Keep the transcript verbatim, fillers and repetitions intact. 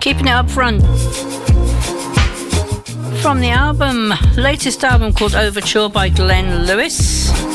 Keeping it up front. From the album, latest album called Overture by Glenn Lewis.